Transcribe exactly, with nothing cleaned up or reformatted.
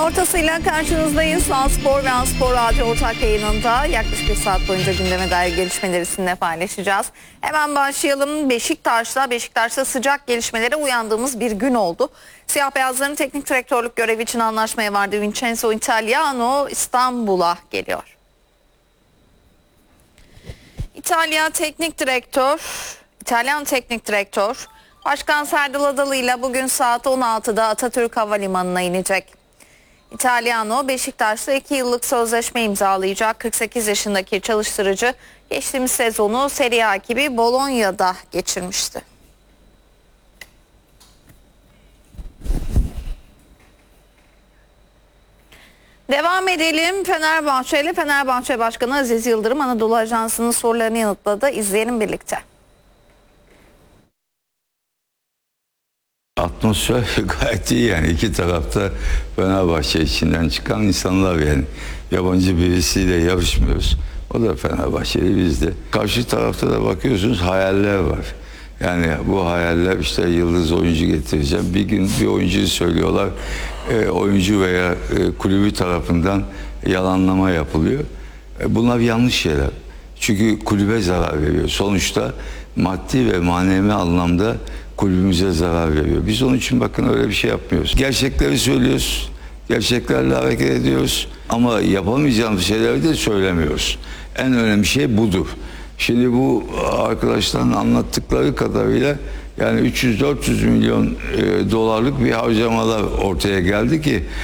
ortasıyla karşınızdayız. A-Spor ve A-Spor Radyo ortak yayınında yaklaşık bir saat boyunca gündeme dair gelişmeleri sizinle paylaşacağız. Hemen başlayalım. Beşiktaş'ta, Beşiktaş'ta sıcak gelişmelere uyandığımız bir gün oldu. Siyah beyazların teknik direktörlük görevi için anlaşmaya vardı. Vincenzo Italiano İstanbul'a geliyor. İtalya Teknik Direktör, İtalyan Teknik Direktör Başkan Serdal Adalı ile bugün saat on altıda Atatürk Havalimanı'na inecek. İtalyano Beşiktaş'ta iki yıllık sözleşme imzalayacak. kırk sekiz yaşındaki çalıştırıcı geçtiğimiz sezonu Serie A ekibi Bologna'da geçirmişti. Devam edelim. Fenerbahçe ile Fenerbahçe Başkanı Aziz Yıldırım Anadolu Ajansı'nın sorularını yanıtladı. İzleyelim birlikte. Atmosfer gayet iyi yani, iki tarafta Fenerbahçe içinden çıkan insanlar, yani yabancı birisiyle yarışmıyoruz. O da Fenerbahçeli, biz de. Karşı tarafta da bakıyorsunuz hayaller var. Yani bu hayaller işte yıldız oyuncu getireceğim. Bir gün bir oyuncuyu söylüyorlar, e, oyuncu veya e, kulübü tarafından yalanlama yapılıyor. E, bunlar yanlış şeyler. Çünkü kulübe zarar veriyor. Sonuçta maddi ve manevi anlamda kulübümüze zarar veriyor. Biz onun için bakın öyle bir şey yapmıyoruz. Gerçekleri söylüyoruz. Gerçeklerle hareket ediyoruz. Ama yapamayacağımız şeyleri de söylemiyoruz. En önemli şey budur. Şimdi bu arkadaşların anlattıkları kadarıyla yani üç yüz dört yüz milyon e, dolarlık bir harcamalar ortaya geldi ki